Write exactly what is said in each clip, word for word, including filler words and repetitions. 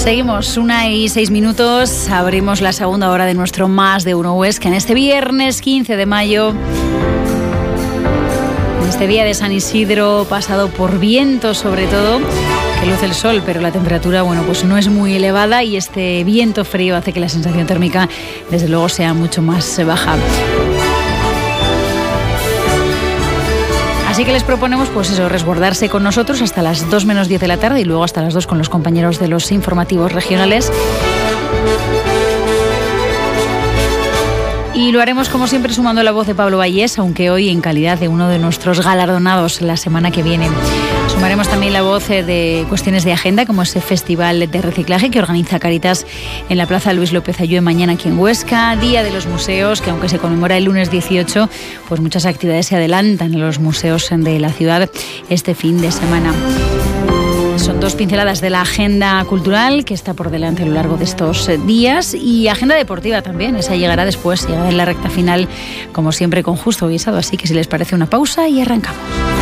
Seguimos, una y seis minutos, abrimos la segunda hora de nuestro Más de Uno Huesca en este viernes quince de mayo. En este día de San Isidro, pasado por viento sobre todo, que luce el sol, pero la temperatura, bueno, pues no es muy elevada y este viento frío hace que la sensación térmica, desde luego, sea mucho más baja. Así que les proponemos, pues eso, resguardarse con nosotros hasta las dos menos diez de la tarde y luego hasta las dos con los compañeros de los informativos regionales. Y lo haremos, como siempre, sumando la voz de Pablo Vallés, aunque hoy en calidad de uno de nuestros galardonados la semana que viene. Sumaremos también la voz de cuestiones de agenda, como ese festival de reciclaje que organiza Cáritas en la Plaza Luis López Ayllue mañana aquí en Huesca, Día de los Museos, que aunque se conmemora el lunes dieciocho, pues muchas actividades se adelantan en los museos de la ciudad este fin de semana. Son dos pinceladas de la agenda cultural que está por delante a lo largo de estos días, y agenda deportiva también, esa llegará después, llegará en la recta final, como siempre con Justo Guisado, así que si les parece una pausa y arrancamos.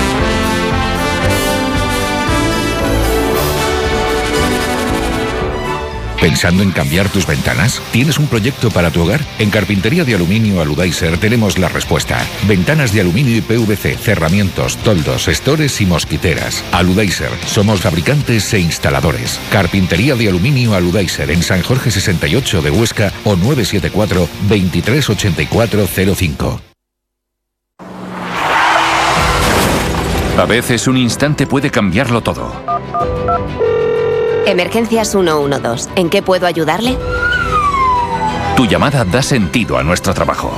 ¿Pensando en cambiar tus ventanas? ¿Tienes un proyecto para tu hogar? En Carpintería de Aluminio Aludaiser tenemos la respuesta. Ventanas de aluminio y P V C, cerramientos, toldos, estores y mosquiteras. Aludaiser, somos fabricantes e instaladores. Carpintería de Aluminio Aludaiser en San Jorge sesenta y ocho de Huesca o nueve siete cuatro, veintitrés ochenta y cuatro cero cinco. A veces un instante puede cambiarlo todo. Emergencias ciento doce. ¿En qué puedo ayudarle? Tu llamada da sentido a nuestro trabajo.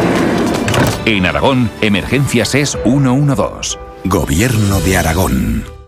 En Aragón, Emergencias es ciento doce. Gobierno de Aragón.